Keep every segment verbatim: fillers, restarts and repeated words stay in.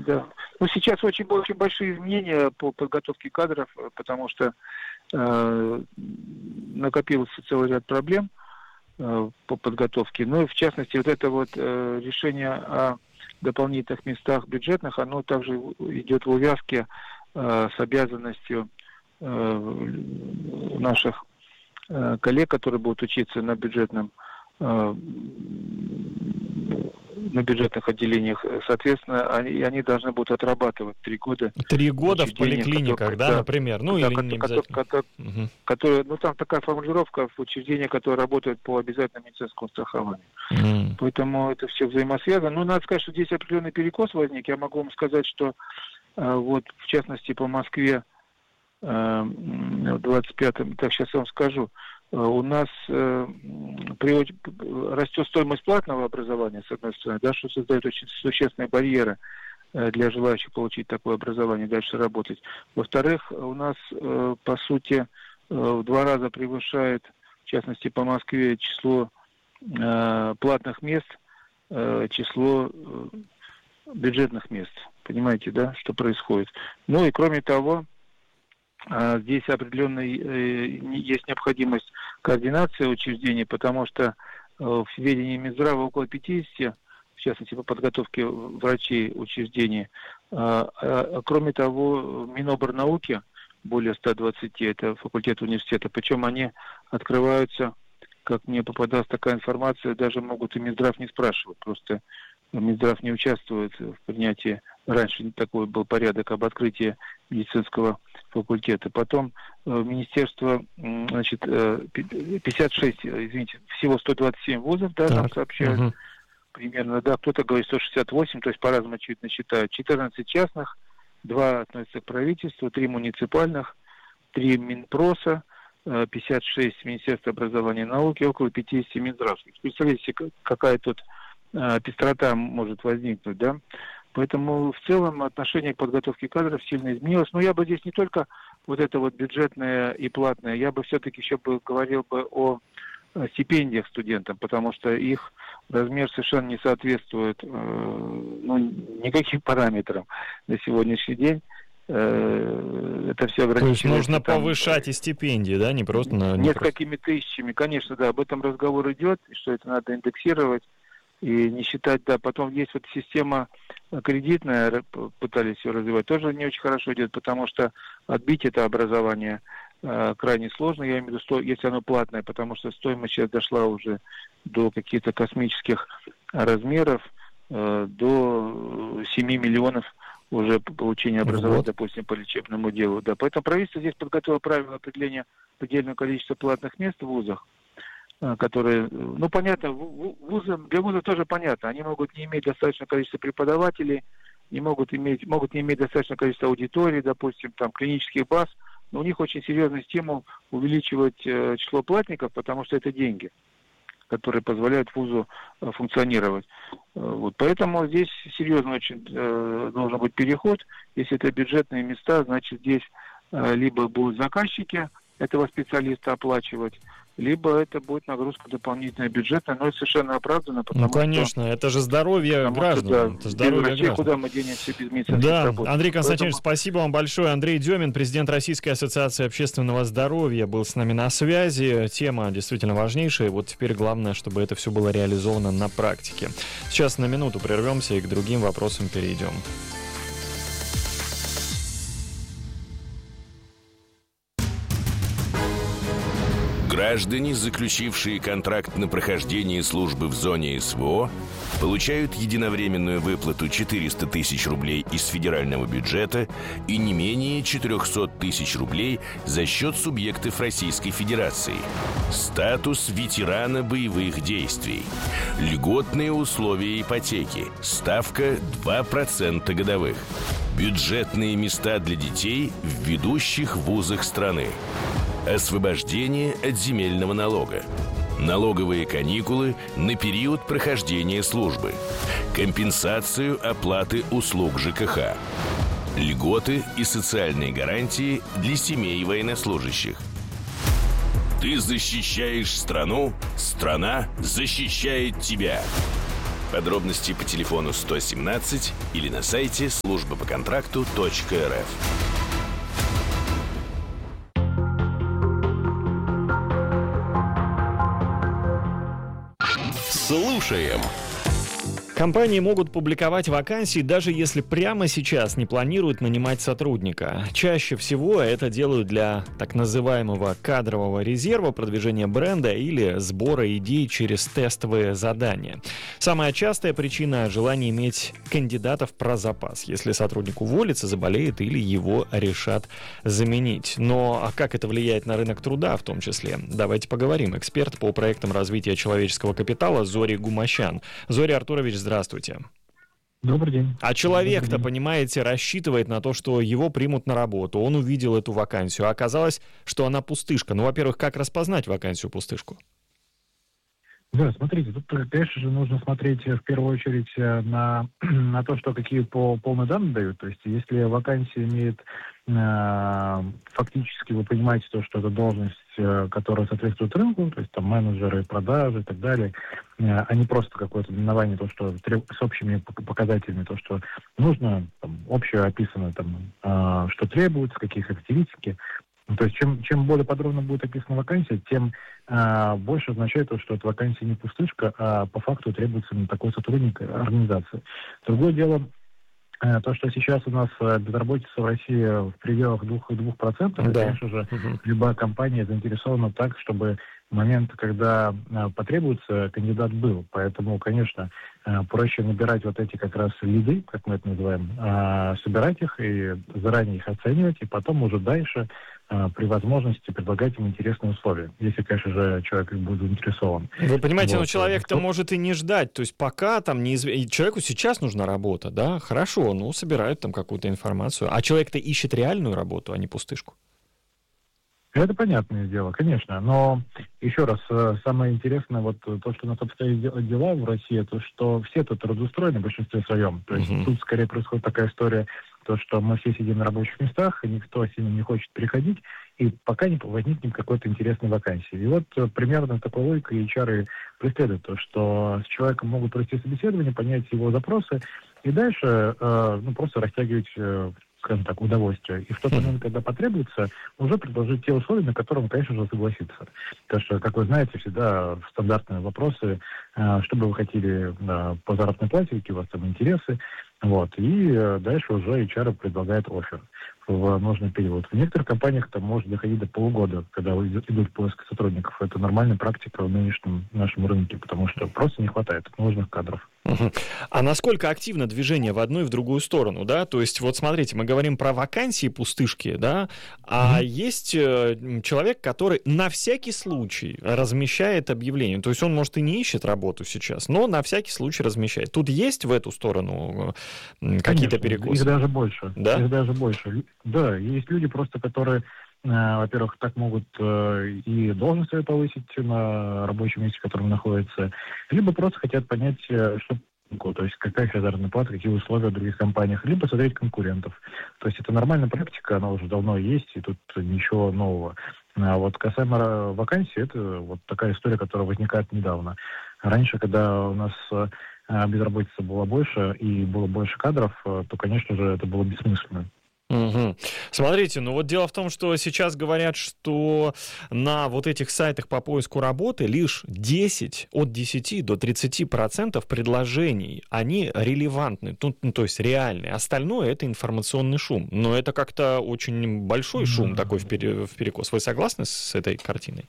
Да. Ну, сейчас очень, очень большие изменения по подготовке кадров, потому что э, накопился целый ряд проблем э, по подготовке. Ну, и в частности, вот это вот э, решение о дополнительных местах бюджетных, оно также идет в увязке э, с обязанностью э, наших э, коллег, которые будут учиться на бюджетном э, на бюджетных отделениях, соответственно, они, они должны будут отрабатывать три года. Три года в поликлиниках, которые, да, да, например? Ну, да, или не обязательно. Которые, угу. которые, ну, там такая формулировка в учреждениях, которые работают по обязательному медицинскому страхованию. Mm. Поэтому это все взаимосвязано. Ну, надо сказать, что здесь определенный перекос возник. Я могу вам сказать, что э, вот, в частности, по Москве э, двадцать пятом, так, сейчас я вам скажу, у нас э, при, растет стоимость платного образования, с одной стороны, да, что создает очень существенные барьеры э, для желающих получить такое образование и дальше работать. Во-вторых, у нас, э, по сути, э, в два раза превышает, в частности, по Москве, число э, платных мест, э, число э, бюджетных мест. Понимаете, да, что происходит? Ну и кроме того, здесь определенно есть необходимость координации учреждений, потому что в ведении Минздрава около пятидесяти, в частности, по подготовке врачей учреждений. Кроме того, Миноборнауки более ста двадцати, это факультет университета, причем они открываются, как мне попадалась такая информация, даже могут и Минздрав не спрашивать, просто Минздрав не участвует в принятии, раньше такой был порядок об открытии медицинского факультета. Потом э, министерство, э, значит, э, пятьдесят шесть, извините, всего сто двадцать семь вузов, да, так, нам сообщают, угу. примерно, да, кто-то говорит сто шестьдесят восемь, то есть по-разному, очевидно, считают. четырнадцать частных, два относятся к правительству, три муниципальных, три Минпроса, э, пятьдесят шесть Министерства образования и науки, около пятидесяти Минздравских. Представляете, какая тут э, пестрота может возникнуть, да? Поэтому в целом отношение к подготовке кадров сильно изменилось. Но я бы здесь не только вот это вот бюджетное и платное, я бы все-таки еще бы говорил бы о стипендиях студентам, потому что их размер совершенно не соответствует э, ну, никаким параметрам на сегодняшний день. Э, это все ограничивается. То есть нужно там, повышать и стипендии, да, не просто на... Не несколькими просто... тысячами, конечно, да, об этом разговор идет, что это надо индексировать. И не считать, да, потом есть вот система кредитная, пытались ее развивать, тоже не очень хорошо идет, потому что отбить это образование э, крайне сложно, я имею в виду, сто, если оно платное, потому что стоимость сейчас дошла уже до каких-то космических размеров, э, до семи миллионов уже получения образования, вот. Допустим, по лечебному делу. Да. Поэтому правительство здесь подготовило правила определения предельного количества платных мест в вузах, которые, ну, понятно, вузы, для вузов тоже понятно, они могут не иметь достаточное количество преподавателей, не могут иметь, могут не иметь достаточное количество аудиторий, допустим, там, клинических баз, но у них очень серьезный стимул увеличивать э, число платников, потому что это деньги, которые позволяют вузу э, функционировать. Э, вот, поэтому здесь серьезно очень э, должен быть переход. Если это бюджетные места, значит, здесь э, либо будут заказчики этого специалиста оплачивать, либо это будет нагрузка дополнительная бюджетная, но это совершенно оправданно, потому ну, конечно, что, это же здоровье граждан. Что, да, это здоровье врачей, граждан. Куда мы денемся без медицинских да. работ. Андрей Константинович, Поэтому... спасибо вам большое. Андрей Демин, президент Российской ассоциации общественного здоровья, был с нами на связи. Тема действительно важнейшая. Вот теперь главное, чтобы это все было реализовано на практике. Сейчас на минуту прервемся и к другим вопросам перейдем. Граждане, заключившие контракт на прохождение службы в зоне СВО, получают единовременную выплату четыреста тысяч рублей из федерального бюджета и не менее четыреста тысяч рублей за счет субъектов Российской Федерации. Статус ветерана боевых действий. Льготные условия ипотеки. Ставка два процента годовых. Бюджетные места для детей в ведущих вузах страны. Освобождение от земельного налога. Налоговые каникулы на период прохождения службы. Компенсацию оплаты услуг ЖКХ. Льготы и социальные гарантии для семей военнослужащих. Ты защищаешь страну, страна защищает тебя. Подробности по телефону сто семнадцать или на сайте служба по контракту точка эр эф. Слушаем. Компании могут публиковать вакансии, даже если прямо сейчас не планируют нанимать сотрудника. Чаще всего это делают для так называемого кадрового резерва, продвижения бренда или сбора идей через тестовые задания. Самая частая причина – желание иметь кандидатов про запас, если сотрудник уволится, заболеет или его решат заменить. Но а как это влияет на рынок труда в том числе? Давайте поговорим. Эксперт по проектам развития человеческого капитала Зори Гумащан. Зори Артурович, здравствуйте. Добрый день. А человек-то, понимаете, рассчитывает на то, что его примут на работу. Он увидел эту вакансию, а оказалось, что она пустышка. Ну, во-первых, как распознать вакансию-пустышку? Да, смотрите, тут, конечно же, нужно смотреть в первую очередь на, на то, что какие по, полные данные дают. То есть, если вакансия имеет э, фактически, вы понимаете, то, что это должность, э, которая соответствует рынку, то есть там менеджеры, продажи и так далее, э, а не просто какое-то именование, то, что треб, с общими показателями, то, что нужно, там, общее описано, там, э, что требуется, какие характеристики. То есть чем, чем более подробно будет описана вакансия, тем э, больше означает то, что эта вакансия не пустышка, а по факту требуется такой сотрудник организации. Другое дело, э, то, что сейчас у нас безработица в России в пределах двух процентов, да. И, конечно же, угу. любая компания заинтересована так, чтобы в момент, когда э, потребуется, кандидат был. Поэтому, конечно, э, проще набирать вот эти как раз лиды, как мы это называем, э, собирать их и заранее их оценивать, и потом уже дальше при возможности предлагать им интересные условия, если, конечно же, человек будет заинтересован. Вы понимаете, вот. но человек-то может и не ждать, то есть пока там не изв... человеку сейчас нужна работа, да, хорошо, ну, собирают там какую-то информацию, а человек-то ищет реальную работу, а не пустышку. Это понятное дело, конечно, но еще раз, самое интересное, вот то, что у нас обстоят дела в России, то, что все тут трудоустроены в большинстве своем, то есть uh-huh. тут скорее происходит такая история, то, что мы все сидим на рабочих местах, и никто сильно не хочет переходить, и пока не возникнет какой-то интересной вакансии. И вот примерно такой логикой эйч ар преследует, то, что с человеком могут провести собеседование, понять его запросы, и дальше э, ну, просто растягивать, э, скажем так, удовольствие. И в тот момент, когда потребуется, уже предложить те условия, на которые он, конечно же, согласится. Потому что, как вы знаете, всегда стандартные вопросы, э, что бы вы хотели э, по заработной плате, какие у вас там интересы, вот, и э, дальше уже эйч ар предлагает оффер в нужный период. В некоторых компаниях это может доходить до полугода, когда идут поиск сотрудников. Это нормальная практика в нынешнем нашем рынке, потому что просто не хватает нужных кадров. Угу. А насколько активно движение в одну и в другую сторону, да? То есть, вот смотрите, мы говорим про вакансии пустышки, да? А угу. есть э, человек, который на всякий случай размещает объявление. То есть он, может, и не ищет работу сейчас, но на всякий случай размещает. Тут есть в эту сторону э, какие-то перекосы? Их даже больше. Да? Их даже больше. Да, есть люди просто, которые, э, во-первых, так могут э, и должность свою повысить на рабочем месте, в котором находятся, либо просто хотят понять, э, что, то есть какая заработная плата, какие условия в других компаниях, либо смотреть конкурентов. То есть это нормальная практика, она уже давно есть, и тут ничего нового. А вот касаемо вакансий, это вот такая история, которая возникает недавно. Раньше, когда у нас безработица была больше и было больше кадров, то, конечно же, это было бессмысленно. Угу. Смотрите, ну вот дело в том, что сейчас говорят, что на вот этих сайтах по поиску работы лишь десять, от десяти до тридцати процентов предложений, они релевантны, ну, то есть реальные. Остальное — это информационный шум. Но это как-то очень большой шум mm-hmm. такой в перекос. Вы согласны с этой картиной?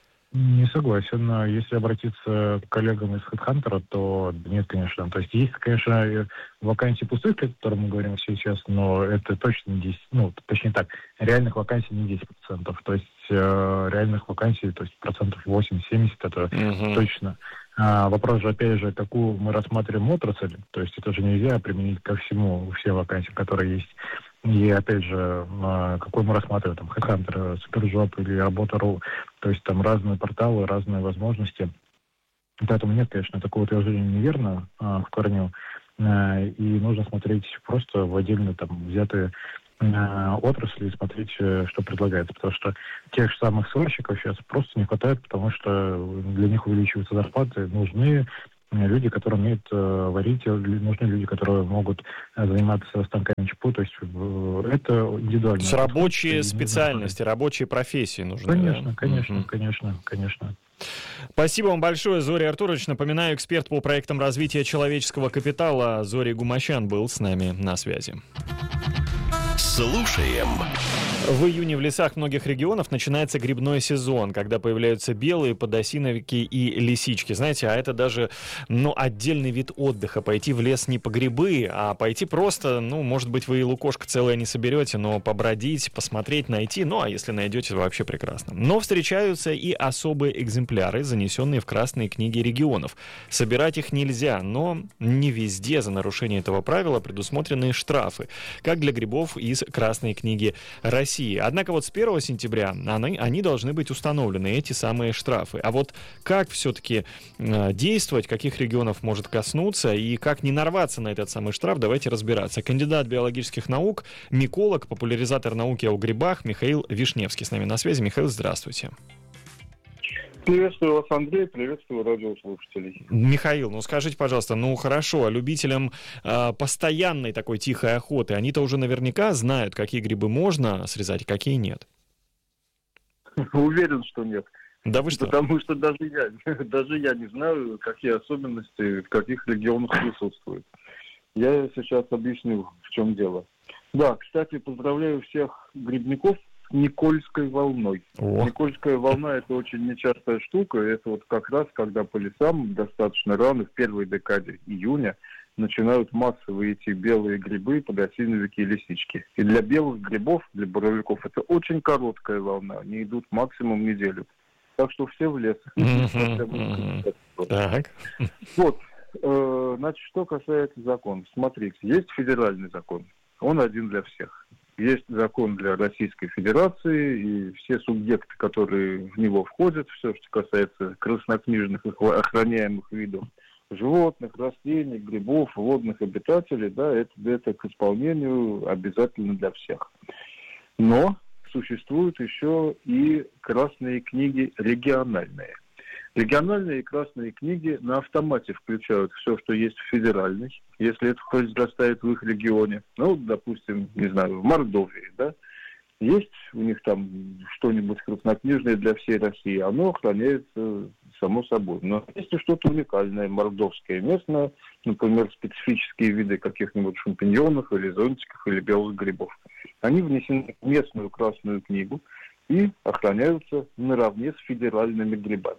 Не согласен. Если обратиться к коллегам из HeadHunter, то нет, конечно. То есть есть, конечно, вакансии пустых, о которых мы говорим сейчас, но это точно не десять, ну, точнее так, реальных вакансий не десять процентов. То есть э, реальных вакансий, то есть процентов восемьдесят-семьдесят, это uh-huh. точно. А, вопрос же, опять же, какую мы рассматриваем отрасль. То есть это же нельзя применить ко всему, все вакансии, которые есть. И, опять же, какой мы рассматриваем, там, HeadHunter, Superjob или Работа.ру, то есть там разные порталы, разные возможности. Поэтому нет, конечно, такого утверждения неверно а, в корню. А, и нужно смотреть просто в отдельно там взятые а, отрасли и смотреть, что предлагается. Потому что тех же самых сварщиков сейчас просто не хватает, потому что для них увеличиваются зарплаты, нужны люди, которые умеют э, варить, нужны люди, которые могут э, заниматься станками ЧПУ, то есть э, это индивидуально. То есть рабочие специальности, рабочие профессии нужны. Конечно, да? конечно, угу. конечно, конечно. Спасибо вам большое, Зори Артурович. Напоминаю, эксперт по проектам развития человеческого капитала Зори Гумащан был с нами на связи. Слушаем. В июне в лесах многих регионов начинается грибной сезон, когда появляются белые подосиновики и лисички. Знаете, а это даже, ну, отдельный вид отдыха. Пойти в лес не по грибы, а пойти просто, ну, может быть, вы и лукошко целое не соберете, но побродить, посмотреть, найти. Ну, а если найдете, вообще прекрасно. Но встречаются и особые экземпляры, занесенные в красные книги регионов. Собирать их нельзя, но не везде за нарушение этого правила предусмотрены штрафы, как для грибов из Красной книги России. Однако вот с первого сентября они, они должны быть установлены, эти самые штрафы. А вот как все-таки э, действовать, каких регионов может коснуться и как не нарваться на этот самый штраф, давайте разбираться. Кандидат биологических наук, миколог, популяризатор науки о грибах Михаил Вишневский с нами на связи. Михаил, здравствуйте. Приветствую вас, Андрей, приветствую радиослушателей. Михаил, ну скажите, пожалуйста, ну хорошо, а любителям э, постоянной такой тихой охоты, они-то уже наверняка знают, какие грибы можно срезать, а какие нет. Уверен, что нет. Да вы что? Потому что даже я, даже я не знаю, какие особенности в каких регионах присутствуют. Я сейчас объясню, в чем дело. Да, кстати, поздравляю всех грибников с Никольской волной. О. Никольская волна — это очень нечастая штука. Это вот как раз, когда по лесам достаточно рано, в первой декаде июня, начинают массово идти белые грибы, подосиновики и лисички. И для белых грибов, для боровиков, это очень короткая волна. Они идут максимум неделю. Так что все в лес. Так. Вот. Значит, что касается закона. Смотрите, есть федеральный закон. Он один для всех. Есть закон для Российской Федерации, и все субъекты, которые в него входят, все, что касается краснокнижных охраняемых видов животных, растений, грибов, водных обитателей, да, это, это к исполнению обязательно для всех. Но существуют еще и красные книги региональные. Региональные и красные книги на автомате включают все, что есть в федеральной, если это произрастает в их регионе. Ну, допустим, не знаю, в Мордовии, да, есть у них там что-нибудь краснокнижное для всей России, оно охраняется само собой. Но есть и что-то уникальное, мордовское, местное, например, специфические виды каких-нибудь шампиньонов или зонтиков или белых грибов. Они внесены в местную красную книгу и охраняются наравне с федеральными грибами.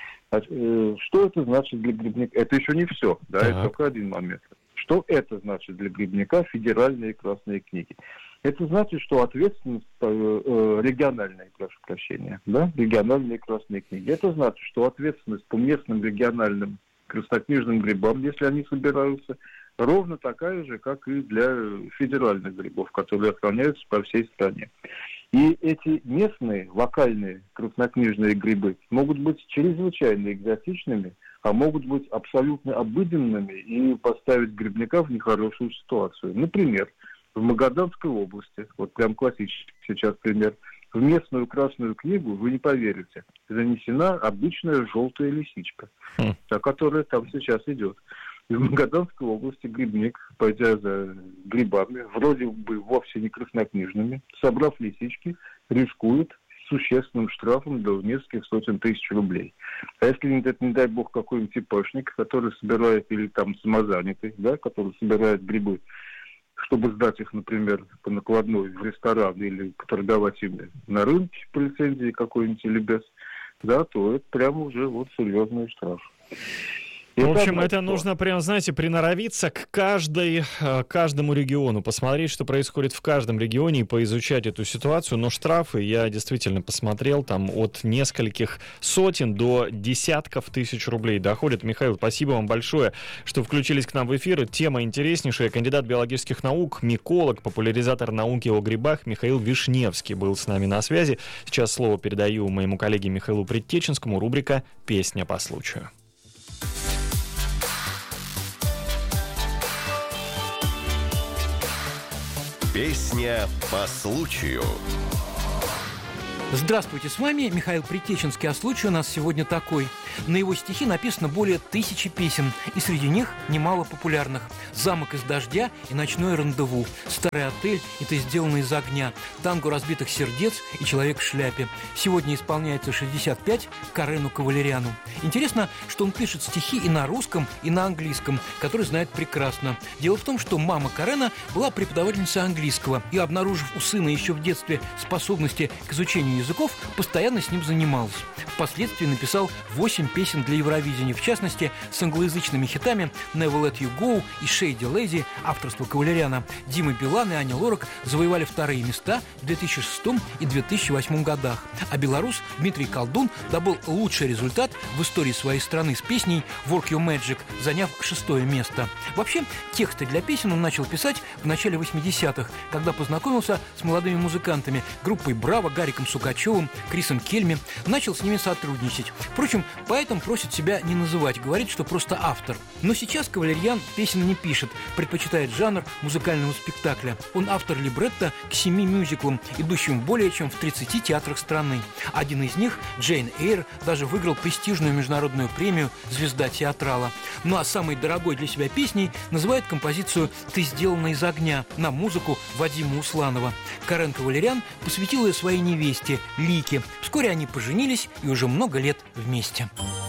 Что это значит для грибника? Это еще не все, да, так. Это только один момент. Что это значит для грибника федеральные красные книги? Это значит, что ответственность э, региональная, прошу прощения, да, региональные красные книги. Это значит, что ответственность по местным региональным краснокнижным грибам, если они собираются, ровно такая же, как и для федеральных грибов, которые охраняются по всей стране. И эти местные, локальные краснокнижные грибы могут быть чрезвычайно экзотичными, а могут быть абсолютно обыденными и поставить грибника в нехорошую ситуацию. Например, в Магаданской области, вот прям классический сейчас пример, в местную красную книгу, вы не поверите, занесена обычная желтая лисичка, mm. та, которая там сейчас идет. И в Магаданской области грибник, пойдя за грибами, вроде бы вовсе не краснокнижными, собрав лисички, рискует существенным штрафом до нескольких сотен тысяч рублей. А если, это, не дай бог, какой-нибудь типошник, который собирает, или там самозанятый, да, который собирает грибы, чтобы сдать их, например, по накладной в ресторан или поторговать ими на рынке по лицензии какой-нибудь или без, да, то это прямо уже вот серьезный штраф. В общем, это нужно прям, знаете, приноровиться к каждой, каждому региону, посмотреть, что происходит в каждом регионе и поизучать эту ситуацию. Но штрафы, я действительно посмотрел, там от нескольких сотен до десятков тысяч рублей доходят. Михаил, спасибо вам большое, что включились к нам в эфир. Тема интереснейшая. Кандидат биологических наук, миколог, популяризатор науки о грибах Михаил Вишневский был с нами на связи. Сейчас слово передаю моему коллеге Михаилу Предтеченскому. Рубрика «Песня по случаю». Песня по случаю. Здравствуйте, с вами Михаил Притеченский, а случай у нас сегодня такой. На его стихи написано более тысячи песен, и среди них немало популярных. «Замок из дождя» и «Ночное рандеву», «Старый отель» и «Ты сделана из огня», «Танго разбитых сердец» и «Человек в шляпе». Сегодня исполняется шестьдесят пять Карену Кавалеряну. Интересно, что он пишет стихи и на русском, и на английском, который знает прекрасно. Дело в том, что мама Карена была преподавательницей английского и, обнаружив у сына еще в детстве способности к изучению языков, постоянно с ним занималась. Впоследствии написал восемь песен для Евровидения, в частности, с англоязычными хитами «Never Let You Go» и «Shady Lady» авторства Кавалеряна. Дима Билан и Аня Лорак завоевали вторые места в две тысячи шестом и две тысячи восьмом годах. А белорус Дмитрий Колдун добыл лучший результат в истории своей страны с песней «Work Your Magic», заняв шестое место. Вообще, тексты для песен он начал писать в начале восьмидесятых, когда познакомился с молодыми музыкантами, группой «Браво», Гариком Сукачевым, Крисом Кельми, начал с ними сотрудничать. Впрочем, поэтом просит себя не называть, говорит, что просто автор. Но сейчас Кавалерьян песен не пишет, предпочитает жанр музыкального спектакля. Он автор либретто к семи мюзиклам, идущим более чем в тридцати театрах страны. Один из них, Джейн Эйр, даже выиграл престижную международную премию «Звезда театрала». Ну а самой дорогой для себя песней называет композицию «Ты сделана из огня» на музыку Вадима Усланова. Карен Кавалерян посвятил ее своей невесте Лике. Вскоре они поженились и уже много лет вместе.